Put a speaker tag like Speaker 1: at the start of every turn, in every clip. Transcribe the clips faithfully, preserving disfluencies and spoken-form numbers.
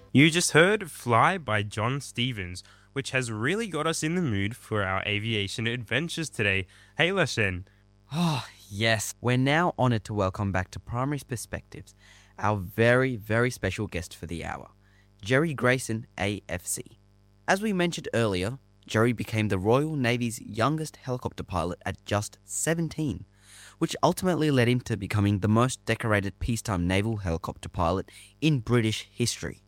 Speaker 1: You just heard Fly by John Stevens, which has really got us in the mood for our aviation adventures today. Hey, Lashen.
Speaker 2: Oh, yes. We're now honoured to welcome back to Primary Perspectives our very, very special guest for the hour, Jerry Grayson, A F C. As we mentioned earlier, Jerry became the Royal Navy's youngest helicopter pilot at just seventeen, which ultimately led him to becoming the most decorated peacetime naval helicopter pilot in British history.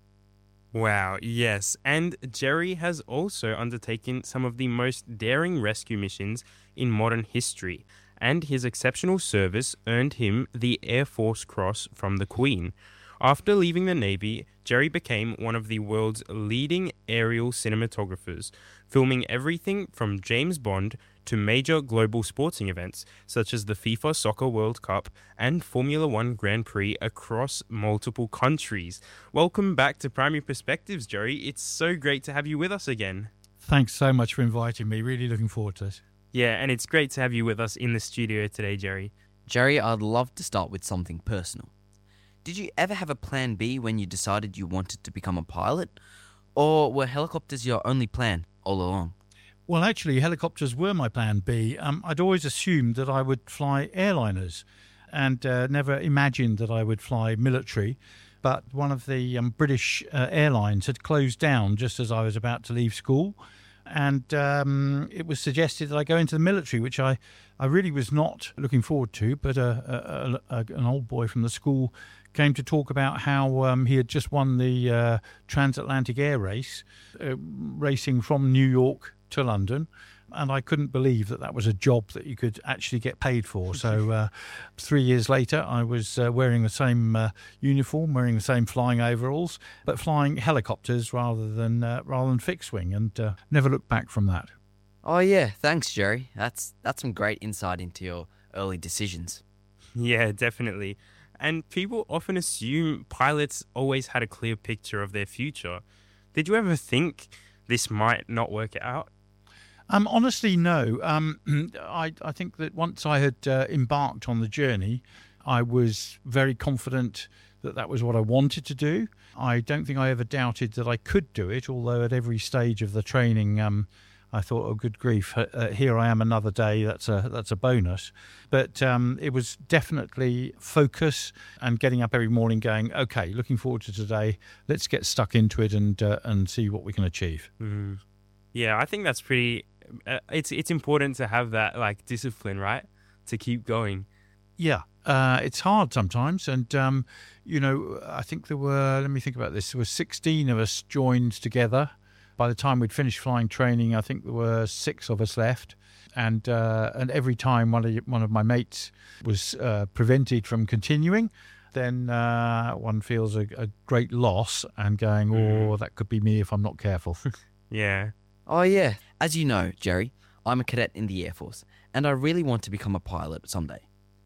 Speaker 1: Wow, yes, and Jerry has also undertaken some of the most daring rescue missions in modern history, and his exceptional service earned him the Air Force Cross from the Queen. After leaving the Navy, Jerry became one of the world's leading aerial cinematographers, filming everything from James Bond to major global sporting events such as the FIFA Soccer World Cup and Formula One Grand Prix across multiple countries. Welcome back to Primary Perspectives, Jerry. It's so great to have you with us again.
Speaker 3: Thanks so much for inviting me. Really looking forward to it.
Speaker 1: Yeah, and it's great to have you with us in the studio today, Jerry.
Speaker 2: Jerry, I'd love to start with something personal. Did you ever have a plan B when you decided you wanted to become a pilot? Or were helicopters your only plan all along?
Speaker 3: Well, actually, helicopters were my plan B. Um, I'd always assumed that I would fly airliners and uh, never imagined that I would fly military. But one of the um, British uh, airlines had closed down just as I was about to leave school. And um, it was suggested that I go into the military, which I, I really was not looking forward to. But uh, a, a, an old boy from the school came to talk about how um, he had just won the uh, transatlantic air race, uh, racing from New York to London. And I couldn't believe that that was a job that you could actually get paid for. So uh, three years later, I was uh, wearing the same uh, uniform, wearing the same flying overalls, but flying helicopters rather than uh, rather than fixed wing, and uh, never looked back from that.
Speaker 2: Oh yeah, thanks, Jerry. That's that's some great insight into your early decisions.
Speaker 1: Yeah, definitely. And people often assume pilots always had a clear picture of their future. Did you ever think this might not work out?
Speaker 3: Um, honestly, no. Um, I, I think that once I had uh, embarked on the journey, I was very confident that that was what I wanted to do. I don't think I ever doubted that I could do it, although at every stage of the training, um, I thought, oh, good grief, uh, here I am another day, that's a that's a bonus. But um, it was definitely focus and getting up every morning going, okay, looking forward to today, let's get stuck into it and uh, and see what we can achieve.
Speaker 1: Mm. Yeah, I think that's pretty... Uh, it's it's important to have that like discipline, right? To keep going.
Speaker 3: Yeah, uh, it's hard sometimes, and um, you know, I think there were. Let me think about this. There were sixteen of us joined together. By the time we'd finished flying training, I think there were six of us left, and uh, and every time one of one of my mates was uh, prevented from continuing, then uh, one feels a, a great loss and going, oh, that could be me if I'm not careful.
Speaker 1: Yeah.
Speaker 2: Oh yeah, as you know, Jerry, I'm a cadet in the Air Force, and I really want to become a pilot someday.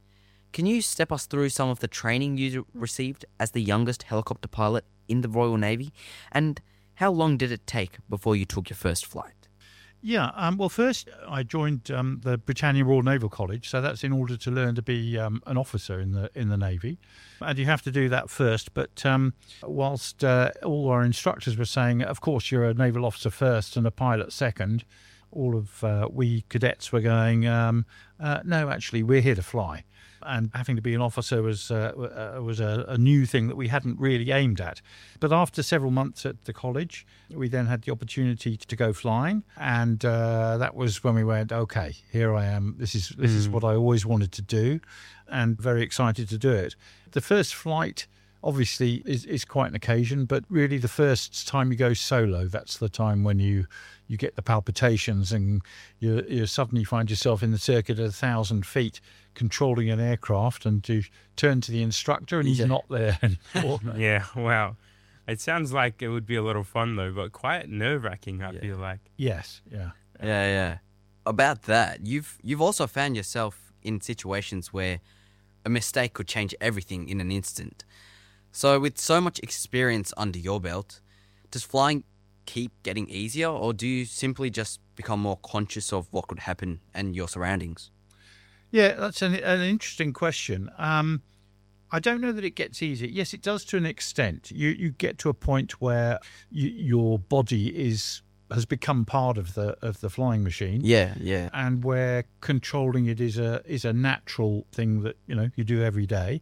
Speaker 2: Can you step us through some of the training you received as the youngest helicopter pilot in the Royal Navy, and how long did it take before you took your first flight?
Speaker 3: Yeah, um, well, first I joined um, the Britannia Royal Naval College, so that's in order to learn to be um, an officer in the in the Navy, and you have to do that first. But um, whilst uh, all our instructors were saying, of course, you're a naval officer first and a pilot second, all of uh, we cadets were going, um, uh, no, actually, we're here to fly. And having to be an officer was uh, uh, was a, a new thing that we hadn't really aimed at. But after several months at the college, we then had the opportunity to go flying, and uh, that was when we went, okay, here I am. This is this mm. is what I always wanted to do, and very excited to do it. The first flight, obviously, is, is quite an occasion, but really the first time you go solo, that's the time when you you get the palpitations and you you suddenly find yourself in the circuit at a thousand feet controlling an aircraft, and to turn to the instructor and he's yeah. not there anymore.
Speaker 1: Yeah, wow. It sounds like it would be a lot of fun though, but quite nerve-wracking, I
Speaker 2: yeah.
Speaker 1: feel like.
Speaker 3: Yes, yeah.
Speaker 2: Yeah, yeah. About that, you've you've also found yourself in situations where a mistake could change everything in an instant. So with so much experience under your belt, does flying keep getting easier, or do you simply just become more conscious of what could happen and your surroundings?
Speaker 3: Yeah, that's an, an interesting question. Um, I don't know that it gets easier. Yes, it does to an extent. You you get to a point where you, your body is has become part of the of the flying machine.
Speaker 2: Yeah, yeah.
Speaker 3: And where controlling it is a is a natural thing that you know you do every day.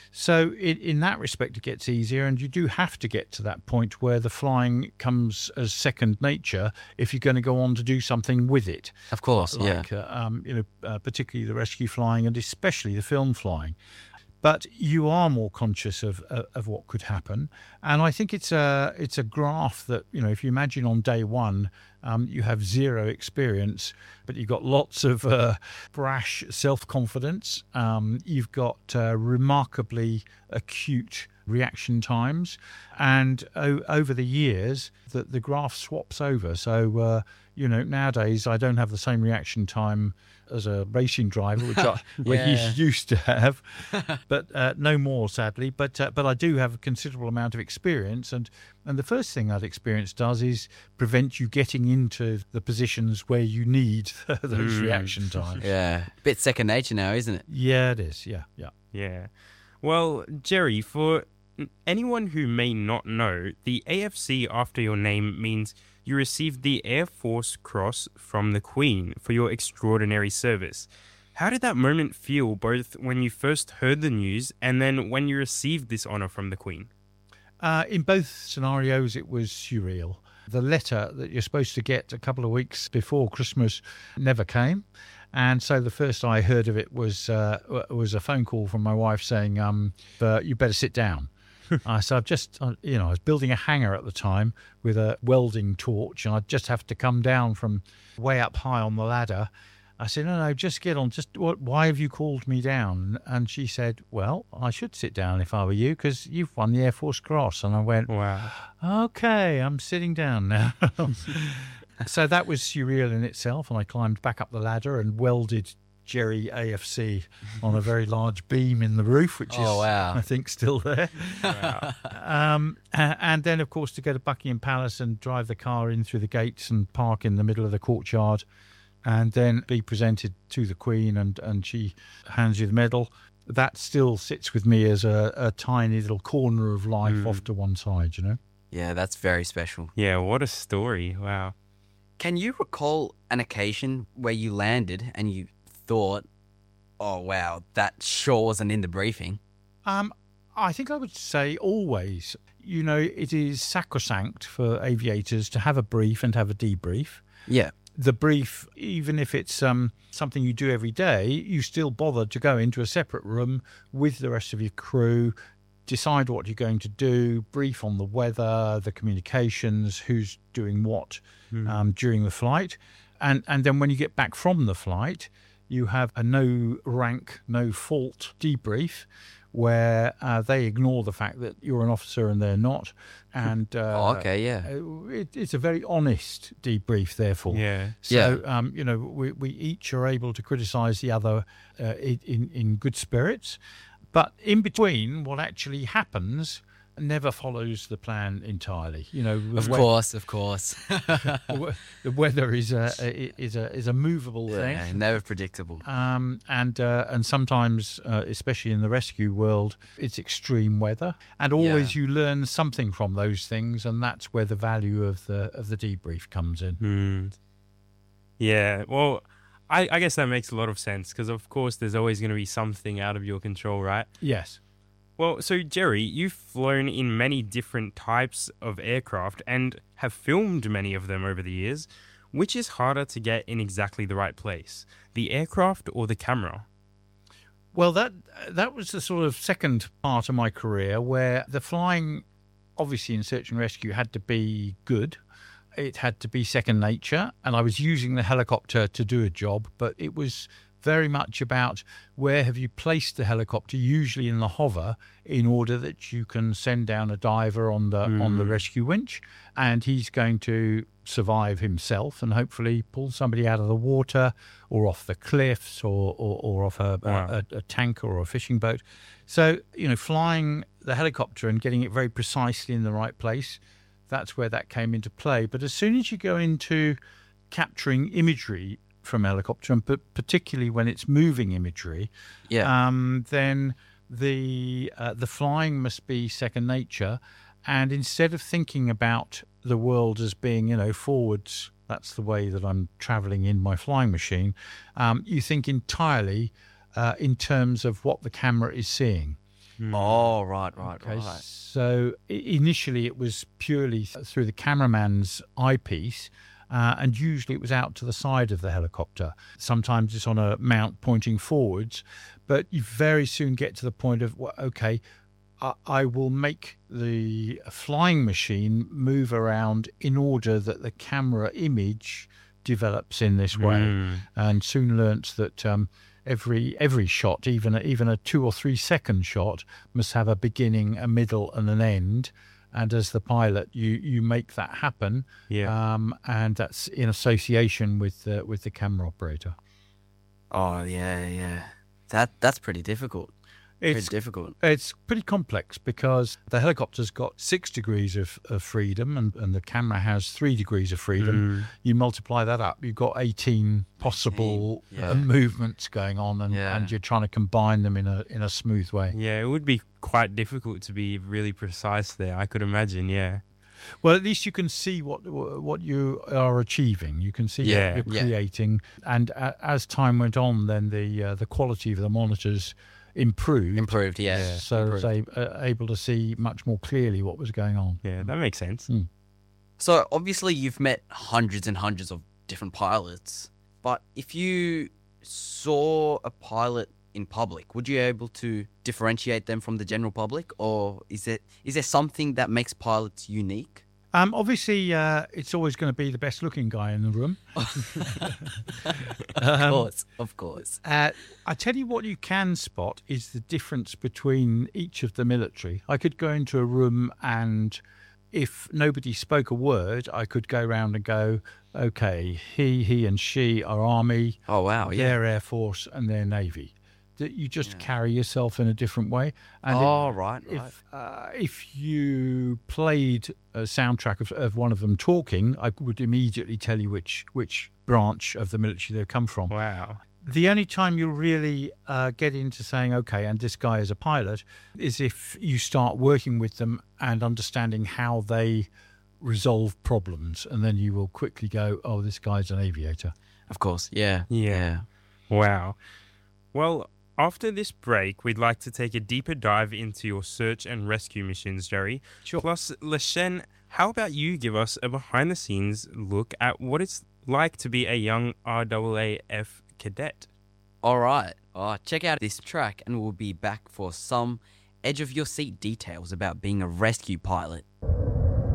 Speaker 3: So it, in that respect, it gets easier, and you do have to get to that point where the flying comes as second nature if you're going to go on to do something with it.
Speaker 2: Of course,
Speaker 3: like,
Speaker 2: yeah.
Speaker 3: uh, um, you know, uh, particularly the rescue flying and especially the film flying. But you are more conscious of, of of what could happen, and I think it's a it's a graph that you know if you imagine on day one, um, you have zero experience, but you've got lots of uh, brash self confidence. Um, you've got uh, remarkably acute reaction times, and o- over the years, the the graph swaps over. So uh, you know nowadays I don't have the same reaction time as a racing driver, which I
Speaker 2: Yeah.
Speaker 3: which used to have, but uh, no more, sadly. But uh, but I do have a considerable amount of experience, and, and the first thing that experience does is prevent you getting into the positions where you need those
Speaker 1: Mm.
Speaker 3: reaction times.
Speaker 2: Yeah. Bit second nature now, isn't it?
Speaker 3: Yeah, it is. Yeah, yeah.
Speaker 1: Yeah. Well, Jerry, for anyone who may not know, the A F C after your name means you received the Air Force Cross from the Queen for your extraordinary service. How did that moment feel, both when you first heard the news and then when you received this honour from the Queen?
Speaker 3: Uh, in both scenarios, it was surreal. The letter that you're supposed to get a couple of weeks before Christmas never came. And so the first I heard of it was uh, was a phone call from my wife saying, um, uh, you better sit down. uh, so I've just, uh, you know, I was building a hangar at the time with a welding torch, and I'd just have to come down from way up high on the ladder. I said, no, no, just get on. Just what? Why have you called me down? And she said, well, I should sit down if I were you because you've won the Air Force Cross. And I went,
Speaker 1: Wow.
Speaker 3: okay, I'm sitting down now. So that was surreal in itself. And I climbed back up the ladder and welded Jerry A F C on a very large beam in the roof, which
Speaker 2: Oh,
Speaker 3: is,
Speaker 2: wow.
Speaker 3: I think, still there.
Speaker 1: Wow.
Speaker 3: Um, a- and then, of course, to go to Buckingham Palace and drive the car in through the gates and park in the middle of the courtyard and then be presented to the Queen and, and she hands you the medal. That still sits with me as a, a tiny little corner of life
Speaker 1: Mm.
Speaker 3: off to one side, you know?
Speaker 2: Yeah, that's very special.
Speaker 1: Yeah, what a story. Wow.
Speaker 2: Can you recall an occasion where you landed and you thought, oh, wow, that sure wasn't in the briefing?
Speaker 3: Um, I think I would say always. You know, it is sacrosanct for aviators to have a brief and have a debrief.
Speaker 2: Yeah.
Speaker 3: The brief, even if it's um, something you do every day, you still bother to go into a separate room with the rest of your crew, decide what you're going to do, brief on the weather, the communications, who's doing what um, during the flight. And, and then when you get back from the flight, you have a no rank, no fault debrief where uh, they ignore the fact that you're an officer and they're not. And uh,
Speaker 2: Oh, okay, yeah.
Speaker 3: uh, it, it's a very honest debrief, therefore.
Speaker 1: Yeah.
Speaker 3: So, um, you know, we, we each are able to criticise the other uh, in, in good spirits. But in between, what actually happens never follows the plan entirely. You know, the
Speaker 2: Of
Speaker 3: we-
Speaker 2: course, of course.
Speaker 3: the we- the weather is a is a is a movable thing.
Speaker 2: Yeah, never predictable.
Speaker 3: Um, and uh, and sometimes, uh, especially in the rescue world, it's extreme weather, and always you learn something from those things, and that's where the value of the of the debrief comes in.
Speaker 1: Hmm. Yeah, well, I, I guess that makes a lot of sense because, of course, there's always going to be something out of your control, right?
Speaker 3: Yes.
Speaker 1: Well, so Jerry, you've flown in many different types of aircraft and have filmed many of them over the years. Which is harder to get in exactly the right place, the aircraft or the camera?
Speaker 3: Well, that that was the sort of second part of my career where the flying, obviously in search and rescue, had to be good. It had to be second nature, and I was using the helicopter to do a job, but it was very much about where have you placed the helicopter, usually in the hover, in order that you can send down a diver on the on the rescue winch, and he's going to survive himself and hopefully pull somebody out of the water or off the cliffs or or, or off a,
Speaker 1: Wow.
Speaker 3: a, a tanker or a fishing boat. So, you know, flying the helicopter and getting it very precisely in the right place, that's where that came into play. But as soon as you go into capturing imagery from a helicopter, and p- particularly when it's moving imagery,
Speaker 2: Yeah.
Speaker 3: um, then the uh, the flying must be second nature, and instead of thinking about the world as being, you know, forwards, that's the way that I'm travelling in my flying machine, um, you think entirely uh, in terms of what the camera is seeing.
Speaker 2: Oh, right, right,
Speaker 3: Okay,
Speaker 2: right.
Speaker 3: so i- initially it was purely th- through the cameraman's eyepiece, uh, and usually it was out to the side of the helicopter. Sometimes it's on a mount pointing forwards, but you very soon get to the point of, well, okay, I, I will make the flying machine move around in order that the camera image develops in this way,
Speaker 1: Mm.
Speaker 3: and soon learnt that um, every every shot, even a, even a two or three second shot, must have a beginning, a middle, and an end. And as the pilot, you you make that happen,
Speaker 1: Yeah.
Speaker 3: um, and that's in association with the, with the camera operator.
Speaker 2: Oh, yeah, yeah. That That's pretty difficult. Pretty
Speaker 3: It's
Speaker 2: difficult.
Speaker 3: It's pretty complex because the helicopter's got six degrees of, of freedom, and, and the camera has three degrees of freedom.
Speaker 1: Mm.
Speaker 3: You multiply that up, you've got eighteen possible
Speaker 2: eighteen, yeah.
Speaker 3: uh, movements going on, and,
Speaker 2: Yeah.
Speaker 3: and you're trying to combine them in a in a smooth way.
Speaker 1: Yeah, it would be quite difficult to be really precise there, I could imagine, yeah.
Speaker 3: Well, at least you can see what what you are achieving. You can see
Speaker 1: Yeah.
Speaker 3: what you're
Speaker 2: Yeah.
Speaker 3: creating, and a, as time went on, then the uh, the quality of the monitors improved.
Speaker 2: Improved, yeah.
Speaker 1: Yeah.
Speaker 3: So I was
Speaker 2: Improved.
Speaker 3: a, uh, able to see much more clearly what was going on.
Speaker 1: Yeah, that makes sense.
Speaker 2: So obviously you've met hundreds and hundreds of different pilots, but if you saw a pilot in public, would you be able to differentiate them from the general public, or is it is there something that makes pilots unique?
Speaker 3: Um, obviously, uh, it's always going to be the best looking guy in the room.
Speaker 2: Of course, of course.
Speaker 3: Uh, I tell you what you can spot is the difference between each of the military. I could go into a room, and if nobody spoke a word, I could go round and go, okay, he, he and she are Army,
Speaker 2: Oh wow, yeah.
Speaker 3: they're Air Force, and they're Navy. That you just
Speaker 2: Yeah.
Speaker 3: carry yourself in a different way. And if-
Speaker 2: Oh right, right.
Speaker 3: if uh, if you played a soundtrack of, of one of them talking, I would immediately tell you which which branch of the military they come from.
Speaker 1: Wow.
Speaker 3: The only time you'll really uh, get into saying, okay, and this guy is a pilot, is if you start working with them and understanding how they resolve problems, and then you will quickly go, oh, this guy's an aviator.
Speaker 2: Of course, yeah,
Speaker 1: Yeah. Wow. Well, after this break, we'd like to take a deeper dive into your search and rescue missions, Jerry.
Speaker 3: Sure.
Speaker 1: Plus, Leshen, how about you give us a behind-the-scenes look at what it's like to be a young R A A F cadet?
Speaker 2: All right. Oh, check out this track, and we'll be back for some edge of your seat details about being a rescue pilot.